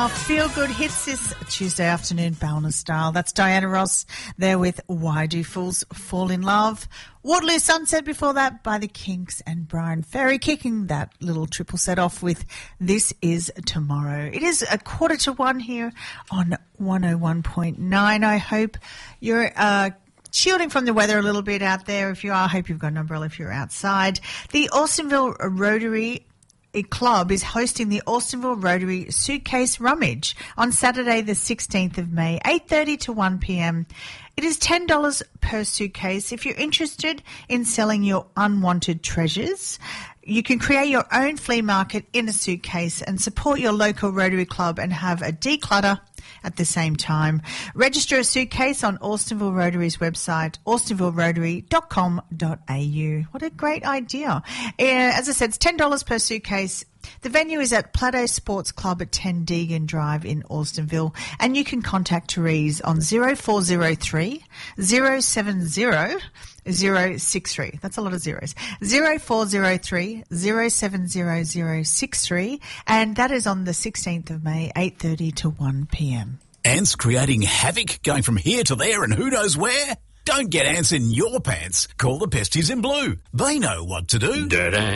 our feel-good hits this Tuesday afternoon, Ballina style. That's Diana Ross there with Why Do Fools Fall in Love? Waterloo Sunset before that by the Kinks, and Brian Ferry kicking that little triple set off with This Is Tomorrow. It is 1:45 here on 101.9. I hope you're shielding from the weather a little bit out there. If you are, I hope you've got an umbrella if you're outside. The Austinville Rotary Club is hosting the Austinville Rotary Suitcase Rummage on Saturday the 16th of May, 8:30 to 1 p.m. It is $10 per suitcase. If you're interested in selling your unwanted treasures, you can create your own flea market in a suitcase and support your local Rotary Club and have a declutter at the same time. Register a suitcase on Austinville Rotary's website, austinvillerotary.com.au. What a great idea. As I said, it's $10 per suitcase. The venue is at Plateau Sports Club at 10 Deegan Drive in Austinville, and you can contact Therese on 0403 070 063. That's a lot of zeros. 0403 070 063, and that is on the 16th of May, 8:30 to 1 p.m. Ants creating havoc, going from here to there and who knows where? Don't get ants in your pants. Call the Pesties in Blue. They know what to do.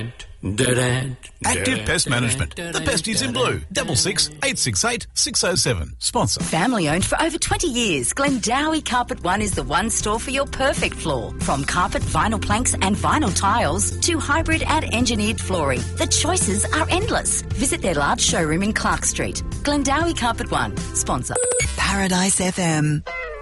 Active Pest Management. The Pesties in Blue. 66 868 607. Sponsor. Family owned for over 20 years, Glendowie Carpet One is the one store for your perfect floor. From carpet, vinyl planks and vinyl tiles to hybrid and engineered flooring, the choices are endless. Visit their large showroom in Clark Street. Glendowie Carpet One. Sponsor. Paradise FM.